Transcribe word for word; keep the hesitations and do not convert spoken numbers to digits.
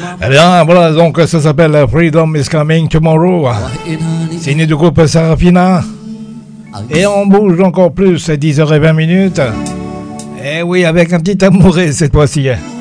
Eh bien, voilà, donc ça s'appelle Freedom is Coming Tomorrow. C'est né du groupe Sarafina. Et on bouge encore plus, dix heures vingt minutes. Eh oui, avec un petit amoureux cette fois-ci.